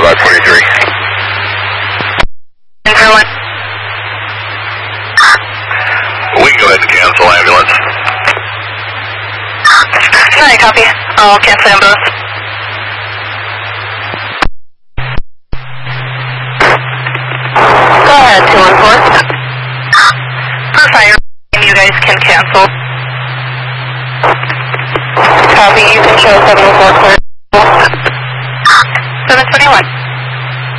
about 23. Everyone. We can go ahead and cancel ambulance. Alright, copy. I'll cancel them both. Go ahead, 214. For fire, you guys can cancel. Copy, you can show 704 clear. 721.